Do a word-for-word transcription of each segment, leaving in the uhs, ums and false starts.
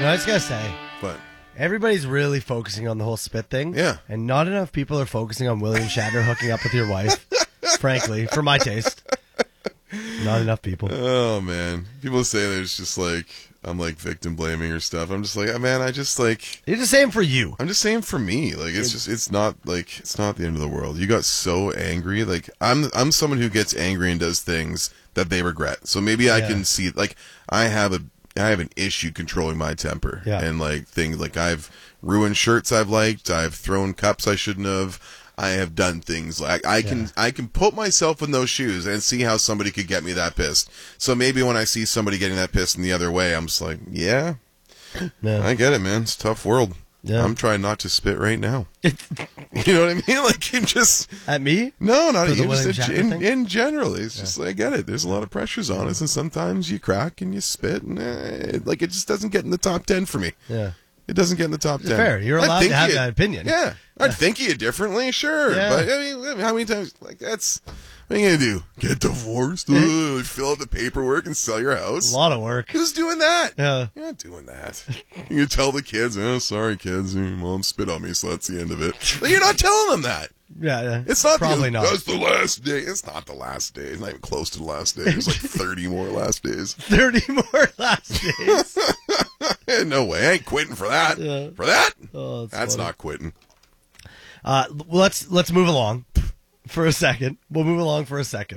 No, I just gotta say, But everybody's really focusing on the whole spit thing. Yeah. And not enough people are focusing on William Shatner hooking up with your wife. Frankly, for my taste. Not enough people. oh man, people say there's just like I'm like victim blaming or stuff. I'm just like, oh, man, I just like You're just saying for you. I'm just saying for me, like it's just it's not like it's not the end of the world. You got so angry, like I'm I'm someone who gets angry and does things that they regret. So maybe I Yeah. can see like I have a I have an issue controlling my temper Yeah. and like things like I've ruined shirts I've liked, I've thrown cups I shouldn't have. I have done things like I can Yeah. I can put myself in those shoes and see how somebody could get me that pissed. So maybe when I see somebody getting that pissed in the other way, I'm just like, yeah, No. I get it, man. It's a tough world. Yeah. I'm trying not to spit right now. You know what I mean? Like, I'm just... At me? No, not For at the you. William Just Shatner in, thing? in general. It's just, like, I get it. There's a lot of pressures on us, and sometimes you crack and you spit, and, eh, like, it just doesn't get in the top ten for me. Yeah. It doesn't get in the top ten. Fair. You're I'd allowed think to have you- that opinion. Yeah. I'd think of you differently, sure. Yeah. But, I mean, I mean, how many times... Like, that's... What are you going to do? Get divorced? Ugh, fill out the paperwork and sell your house? A lot of work. Who's doing that? Yeah. You're not doing that. You tell the kids, oh, sorry, kids. Your mom spit on me, so that's the end of it. But you're not telling them that. Yeah, yeah. It's not Probably the, not. That's the last day. It's not the last day. It's not even close to the last day. There's like thirty more last days. thirty more last days. No way. I ain't quitting for that. Yeah. For that? Oh, that's That's funny. not quitting. Uh, let's let's move along for a second. We'll move along for a second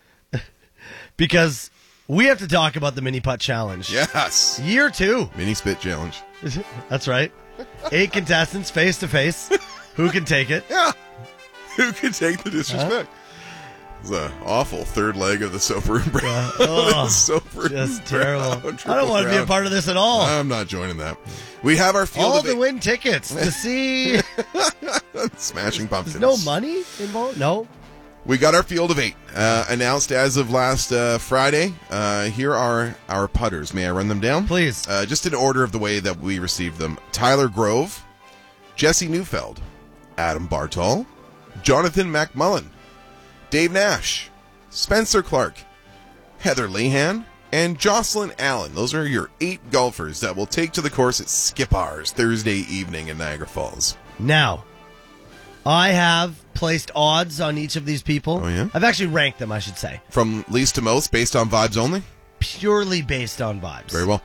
because we have to talk about the mini putt challenge. Yes. Year two. Mini spit challenge. That's right. Eight contestants face to face. Who can take it? Yeah. Who can take the disrespect? It's an awful third leg of the Soper and Brown. Oh, Soper just and terrible. Brown, I don't want to be a Brown. part of this at all. I'm not joining that. We have our field all of to win tickets to see. Smashing Pumpkins. There's no money involved. No. We got our field of eight uh, announced as of last uh, Friday. Uh, here are our putters. May I run them down? Please. Uh, just in order of the way that we received them. Tyler Grove, Jesse Neufeld, Adam Bartol, Jonathan McMullen, Dave Nash, Spencer Clark, Heather Lehan, and Jocelyn Allen. Those are your eight golfers that will take to the course at Skipars Thursday evening in Niagara Falls. Now, I have placed odds on each of these people. Oh, yeah? I've actually ranked them, I should say. From least to most, based on vibes only? Purely based on vibes. Very well.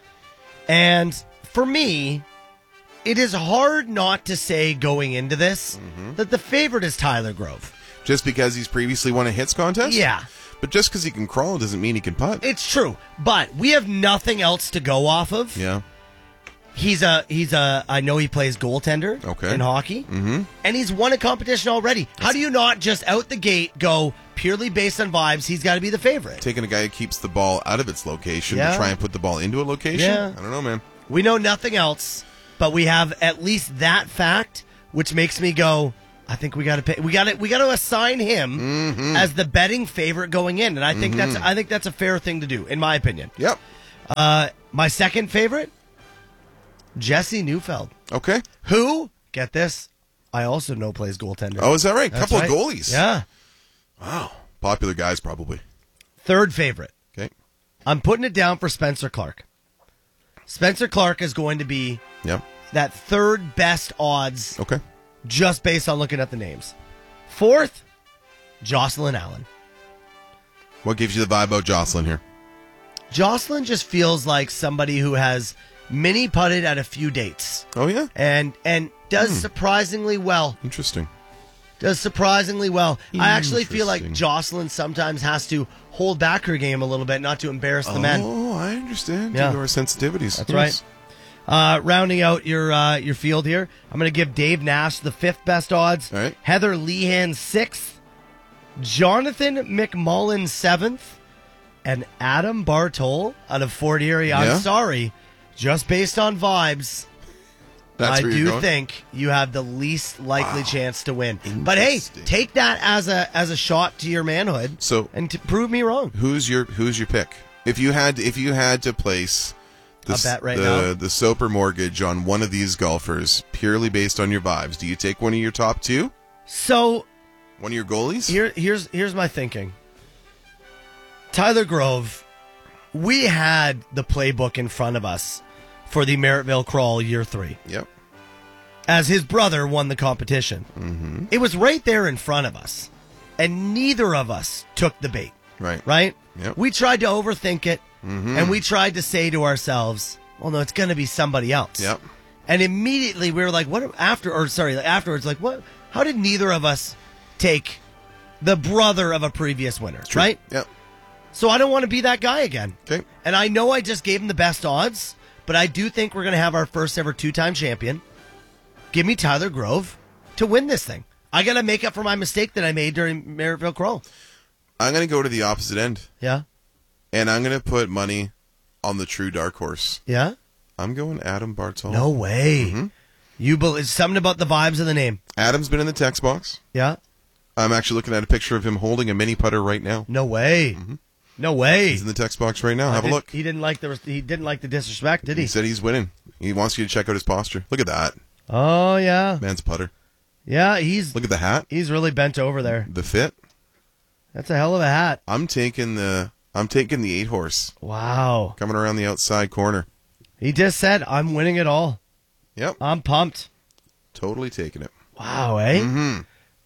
And for me, it is hard not to say going into this Mm-hmm. that the favorite is Tyler Grove. Just because he's previously won a hits contest? Yeah. But just because he can crawl doesn't mean he can putt. It's true, but we have nothing else to go off of. Yeah. He's a he's a I know he plays goaltender Okay. in hockey. Mm-hmm. And he's won a competition already. How do you not just out the gate go purely based on vibes, he's got to be the favorite? Taking a guy who keeps the ball out of its location Yeah. to try and put the ball into a location? Yeah. I don't know, man. We know nothing else, but we have at least that fact, which makes me go, I think we got to pay. We got to we got to assign him Mm-hmm. as the betting favorite going in, and I think that's I think that's a fair thing to do, in my opinion. Yep. Uh, my second favorite, Jesse Neufeld, Okay. who get this, I also know plays goaltender. Oh, is that right? That's Couple right. of goalies. Yeah. Wow. Popular guys, probably. Third favorite, Okay. I'm putting it down for Spencer Clark. Spencer Clark is going to be Yep. that third best odds. Okay. Just based on looking at the names. Fourth, Jocelyn Allen. What gives you the vibe about Jocelyn here? Jocelyn just feels like somebody who has mini putted at a few dates Oh, yeah? and and does surprisingly well. Interesting. Does surprisingly well. I actually feel like Interesting. Jocelyn sometimes has to hold back her game a little bit, not to embarrass the men. Oh, I understand. Yeah. Due to our sensitivities. That's Yes. right. Uh, rounding out your uh, your field here, I'm going to give Dave Nash the fifth best odds. All right. Heather Lehan sixth. Jonathan McMullen seventh. And Adam Bartol out of Fort Erie. I'm Yeah? sorry. Just based on vibes, That's I where you're do going? think you have the least likely Wow. chance to win. But hey, Interesting. take that as a as a shot to your manhood So- and to prove me wrong. Who's your Who's your pick? If you had if you had to place the, A bet right the, now? the Soper mortgage on one of these golfers purely based on your vibes, do you take one of your top two? So One of your goalies? Here, here's here's my thinking. Tyler Grove, we had the playbook in front of us for the Merrittville Crawl Year three. Yep. As his brother won the competition. Mm-hmm. It was right there in front of us, and neither of us took the bait. Right. Right? Yep. We tried to overthink it, Mm-hmm. and we tried to say to ourselves, well, no, it's going to be somebody else. Yep. And immediately we were like, what after, or sorry, afterwards, like, what, how did neither of us take the brother of a previous winner? True. Right? Yep. So I don't want to be that guy again. Okay. And I know I just gave him the best odds, but I do think we're going to have our first ever two-time champion. Give me Tyler Grove to win this thing. I got to make up for my mistake that I made during Merrittville Crawl. I'm going to go to the opposite end. Yeah? And I'm going to put money on the true dark horse. Yeah? I'm going Adam Bartol. No way. Mm-hmm. You believe something about the vibes of the name. Adam's been in the text box. Yeah? I'm actually looking at a picture of him holding a mini putter right now. No way. Mm-hmm. No way. He's in the text box right now. I Have did- a look. He didn't like the he didn't like the disrespect, did he? He said he's winning. He wants you to check out his posture. Look at that. Oh yeah. Man's putter. Yeah, he's Look at the hat. he's really bent over there. The fit. That's a hell of a hat. I'm taking the I'm taking the eight horse. Wow. Coming around the outside corner. He just said, I'm winning it all. Yep. I'm pumped. Totally taking it. Wow, eh? Mm-hmm.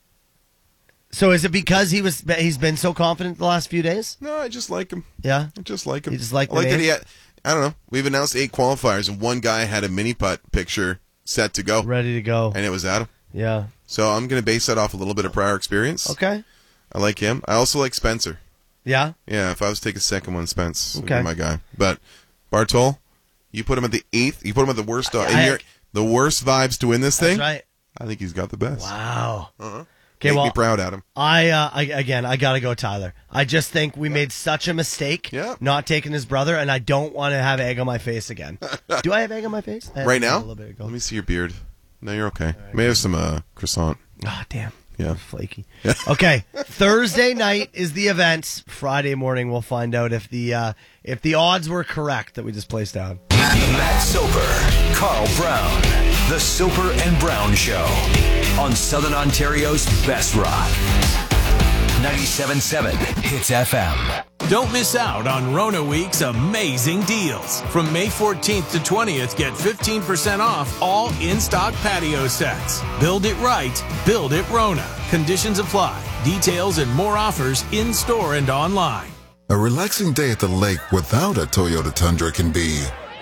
So is it because he was he's been so confident the last few days? No, I just like him. Yeah. I just like him. You just like I the like that name? he had, I don't know. We've announced eight qualifiers and one guy had a mini putt picture set to go. Ready to go. And it was Adam. Yeah. So I'm going to base that off a little bit of prior experience. Okay. I like him. I also like Spencer. Yeah. Yeah, if I was to take a second one, Spence would Okay. be my guy. But Bartol, you put him at the eighth. You put him at the worst. Uh, I- in your, the worst vibes to win this That's thing. right. I think he's got the best. Wow. Uh-huh. Okay, Make well, me proud, Adam. I, uh, I again, I gotta go, Tyler. I just think we made such a mistake Yeah. not taking his brother, and I don't want to have egg on my face again. Do I have egg on my face? I had Right a now? little bit ago. Let me see your beard. No, you're okay. May have some uh, croissant. Ah, damn. Yeah. Flaky. Okay, Thursday night is the event. Friday morning, we'll find out if the uh, if the odds were correct that we just placed down. Matt Soper, Carl Brown, The Soper and Brown Show on Southern Ontario's best rock. ninety-seven point seven Hits F M. Don't miss out on Rona Week's amazing deals. From May fourteenth to twentieth, get fifteen percent off all in-stock patio sets. Build it right, build it Rona. Conditions apply. Details and more offers in-store and online. A relaxing day at the lake without a Toyota Tundra can be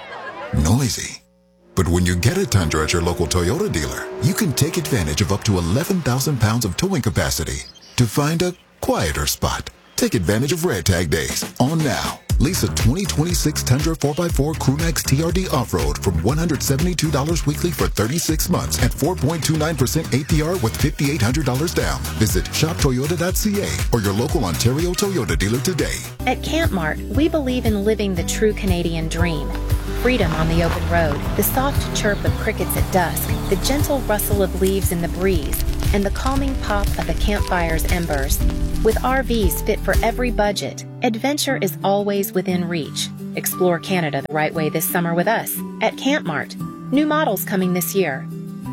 noisy. But when you get a Tundra at your local Toyota dealer, you can take advantage of up to eleven thousand pounds of towing capacity to find a quieter spot. Take advantage of Red Tag Days on now. Lease a twenty twenty-six Tundra four by four Crewmax T R D Off-Road from one hundred seventy-two dollars weekly for thirty-six months at four point two nine percent A P R with five thousand eight hundred dollars down. Visit shop toyota dot c a or your local Ontario Toyota dealer today. At Camp Mart, we believe in living the true Canadian dream. Freedom on the open road, the soft chirp of crickets at dusk, the gentle rustle of leaves in the breeze, and the calming pop of a campfire's embers. With R Vs fit for every budget, adventure is always within reach. Explore Canada the right way this summer with us at Camp Mart. New models coming this year.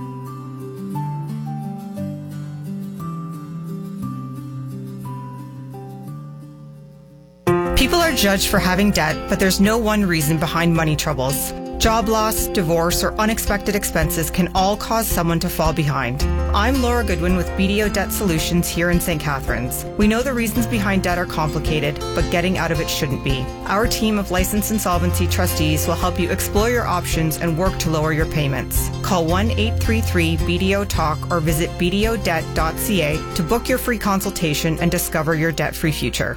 People are judged for having debt, but there's no one reason behind money troubles. Job loss, divorce, or unexpected expenses can all cause someone to fall behind. I'm Laura Goodwin with B D O Debt Solutions here in Saint Catharines. We know the reasons behind debt are complicated, but getting out of it shouldn't be. Our team of licensed insolvency trustees will help you explore your options and work to lower your payments. Call one eight three three B D O talk or visit b d o debt dot c a to book your free consultation and discover your debt-free future.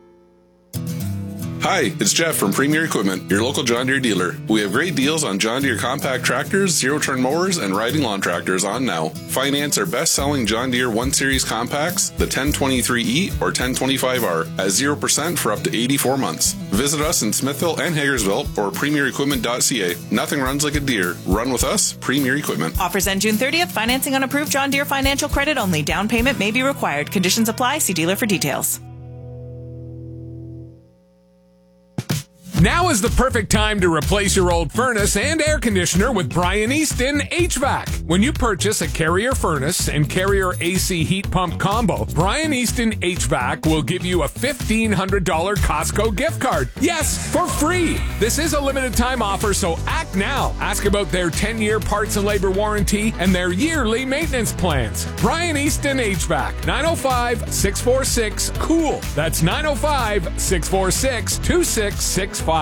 Hi, it's Jeff from Premier Equipment, your local John Deere dealer. We have great deals on John Deere compact tractors, zero-turn mowers, and riding lawn tractors on now. Finance our best-selling John Deere one series compacts, the ten twenty-three E or ten twenty-five R, at zero percent for up to eighty-four months. Visit us in Smithville and Hagersville or premier equipment dot c a. Nothing runs like a Deere. Run with us, Premier Equipment. Offers end June thirtieth. Financing on approved John Deere financial credit only. Down payment may be required. Conditions apply. See dealer for details. Now is the perfect time to replace your old furnace and air conditioner with Brian Easton H V A C. When you purchase a Carrier furnace and Carrier A C heat pump combo, Brian Easton H V A C will give you a fifteen hundred dollars Costco gift card. Yes, for free. This is a limited time offer, so act now. Ask about their ten-year parts and labor warranty and their yearly maintenance plans. Brian Easton H V A C, nine oh five, six four six, COOL. That's nine oh five, six four six, two six six five.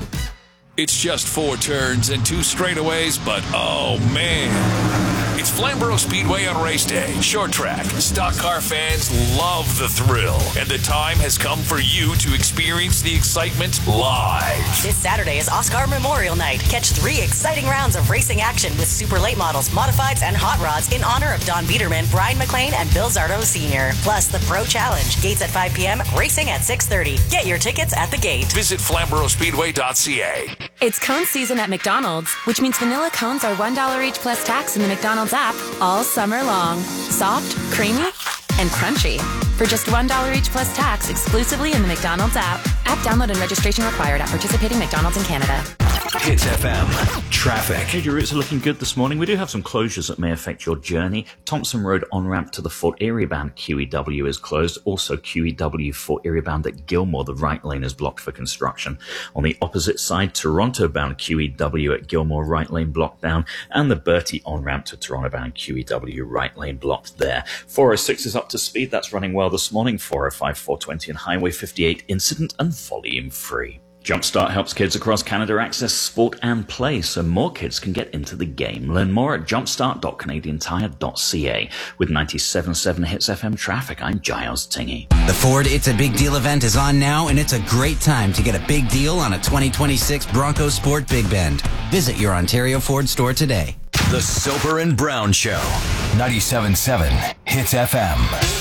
It's just four turns and two straightaways, but oh man. It's Flamborough Speedway on race day. Short track. Stock car fans love the thrill. And the time has come for you to experience the excitement live. This Saturday is Oscar Memorial Night. Catch three exciting rounds of racing action with super late models, modifieds, and hot rods in honor of Don Biederman, Brian McLean, and Bill Zardo Senior Plus the Pro Challenge. Gates at five p.m., racing at six thirty. Get your tickets at the gate. Visit flamborough speedway dot c a. It's cone season at McDonald's, which means vanilla cones are one dollar each plus tax in the McDonald's app all summer long. Soft, creamy, and crunchy. For just one dollar each plus tax exclusively in the McDonald's app. App download and registration required at participating McDonald's in Canada. Hits F M. Traffic. Major routes are looking good this morning. We do have some closures that may affect your journey. Thompson Road on-ramp to the Fort Erie bound Q E W is closed. Also Q E W Fort Erie bound at Gilmore. The right lane is blocked for construction. On the opposite side, Toronto bound Q E W at Gilmore, right lane blocked down. And the Bertie on-ramp to Toronto bound Q E W, right lane blocked there. four oh six is up to speed. That's running well this morning. four oh five, four twenty and Highway fifty-eight incident and volume free. Jumpstart helps kids across Canada access sport and play so more kids can get into the game. Learn more at jumpstart dot canadian tire dot c a. With ninety-seven point seven Hits F M traffic, I'm Giles Tingy. The Ford It's a Big Deal event is on now, and it's a great time to get a big deal on a twenty twenty-six Bronco Sport Big Bend. Visit your Ontario Ford store today. The Soper and Brown Show. ninety-seven point seven Hits F M.